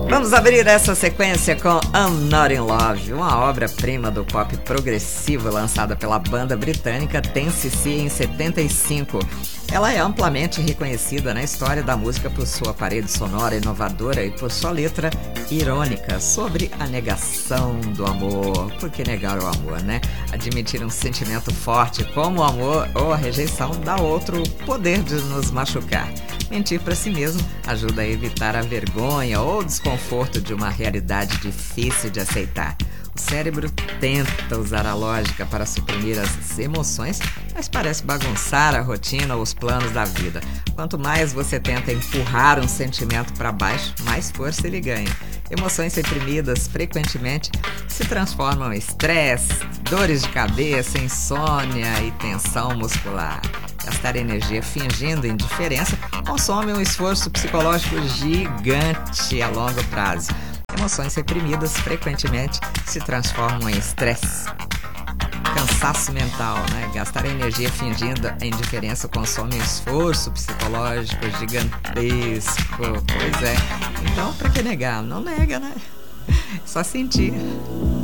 Vamos abrir essa sequência com I'm Not In Love, uma obra-prima do pop progressivo lançada pela banda britânica 10cc em 75. Ela é amplamente reconhecida na história da música por sua parede sonora inovadora e por sua letra irônica sobre a negação do amor. Por que negar o amor, né? Admitir um sentimento forte como o amor ou a rejeição dá outro o poder de nos machucar. Mentir para si mesmo ajuda a evitar a vergonha ou o desconforto de uma realidade difícil de aceitar. O cérebro tenta usar a lógica para suprimir as emoções, mas parece bagunçar a rotina ou os planos da vida. Quanto mais você tenta empurrar um sentimento para baixo, mais força ele ganha. Emoções reprimidas frequentemente se transformam em estresse, dores de cabeça, insônia e tensão muscular. Gastar energia fingindo indiferença consome um esforço psicológico gigante a longo prazo. Emoções reprimidas frequentemente se transformam em estresse, cansaço mental, né? Gastar energia fingindo a indiferença consome um esforço psicológico gigantesco. Pois é. Então, pra que negar? Não nega, né? Só sentir.